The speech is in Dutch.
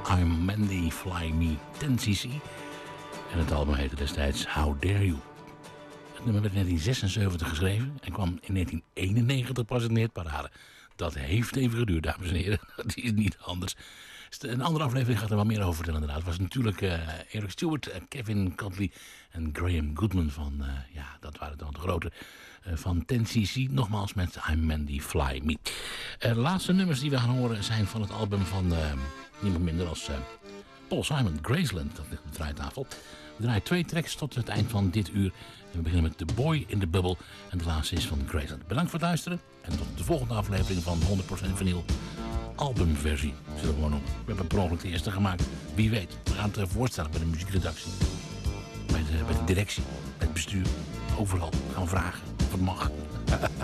I'm Mandy, Fly Me, 10cc. En het album heette destijds How Dare You. Het nummer werd in 1976 geschreven en kwam in 1991 pas in de hitparade. Dat heeft even geduurd, dames en heren. Dat is niet anders. Een andere aflevering gaat er wel meer over vertellen inderdaad. Het was natuurlijk Eric Stewart, Kevin Conley en Graham Goodman van... dat waren dan de grote van 10cc. Nogmaals met I'm Mandy, Fly Me. De laatste nummers die we gaan horen zijn van het album van niemand minder als Paul Simon, Graceland. Dat ligt op de draaitafel. We draaien 2 tracks tot het eind van dit uur. En we beginnen met The Boy in the Bubble. En de laatste is van Graceland. Bedankt voor het luisteren. En tot de volgende aflevering van 100% Vinyl. Albumversie, zullen we gewoon noemen. We hebben per ongeluk de eerste gemaakt. Wie weet. We gaan het voorstellen bij de muziekredactie. Bij de directie. Bij het bestuur. Overal. We gaan vragen of het mag.